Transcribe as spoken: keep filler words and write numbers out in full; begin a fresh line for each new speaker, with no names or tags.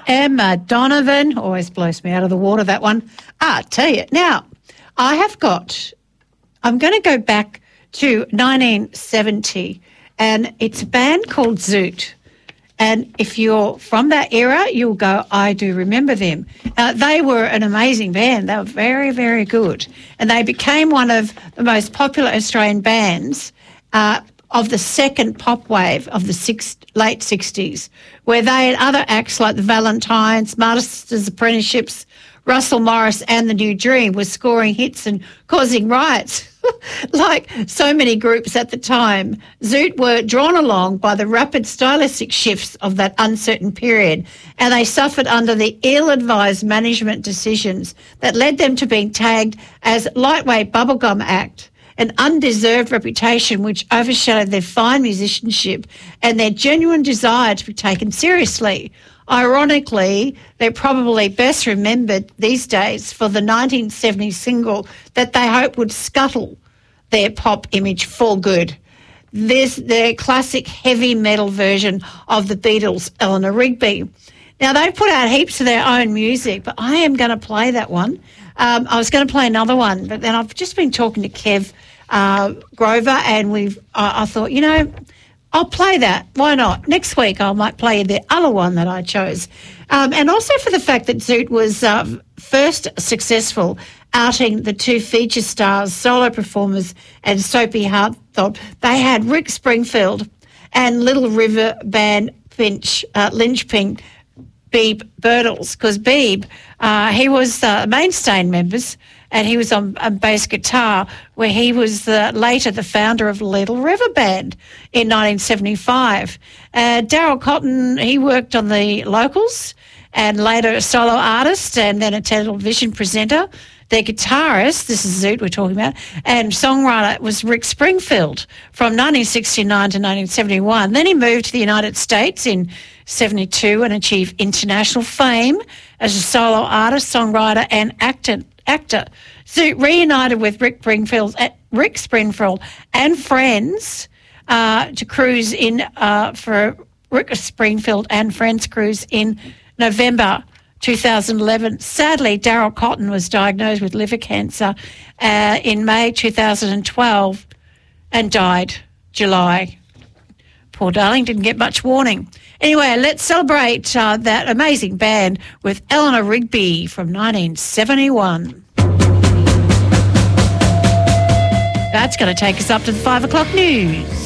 Emma Donovan. Always blows me out of the water, that one. Ah, tell you. Now, I have got, I'm going to go back to nineteen seventy, and it's a band called Zoot. And if you're from that era, you'll go, I do remember them. Uh, they were an amazing band. They were very, very good. And they became one of the most popular Australian bands uh, of the second pop wave of the six, late sixties, where they and other acts like the Valentines, Masters Apprenticeships, Russell Morris and the New Dream were scoring hits and causing riots. Like so many groups at the time, Zoot were drawn along by the rapid stylistic shifts of that uncertain period, and they suffered under the ill-advised management decisions that led them to being tagged as lightweight bubblegum act, an undeserved reputation which overshadowed their fine musicianship and their genuine desire to be taken seriously. Ironically, they're probably best remembered these days for the nineteen seventy single that they hope would scuttle their pop image for good. There's their classic heavy metal version of the Beatles' Eleanor Rigby. Now, they've put out heaps of their own music, but I am going to play that one. Um, I was going to play another one, but then I've just been talking to Kev uh, Grover, and we've. Uh, I thought, you know, I'll play that. Why not? Next week I might play the other one that I chose. Um, and also for the fact that Zoot was uh, first successful outing the two feature stars, solo performers and Soapy Hartthorpe. They had Rick Springfield and Little River Band Finch, uh, Lynchpin, Beeb Birtles, because Beeb, uh, he was uh, Mainstain members, and he was on, on bass guitar, where he was uh, later the founder of Little River Band in nineteen seventy-five. Uh, Daryl Cotton, he worked on the Locals, and later a solo artist and then a television presenter. Their guitarist, this is Zoot we're talking about, and songwriter was Rick Springfield from nineteen sixty-nine to nineteen seventy-one. Then he moved to the United States in seventy-two and achieved international fame as a solo artist, songwriter and actor. actor. Zoot reunited with Rick Springfield, Rick Springfield and friends uh, to cruise in uh, for Rick Springfield and Friends cruise in November two thousand eleven. Sadly, Daryl Cotton was diagnosed with liver cancer uh, in May two thousand twelve and died July. Poor darling, didn't get much warning. Anyway, let's celebrate uh, that amazing band with Eleanor Rigby from nineteen seventy-one. That's going to take us up to the five o'clock news.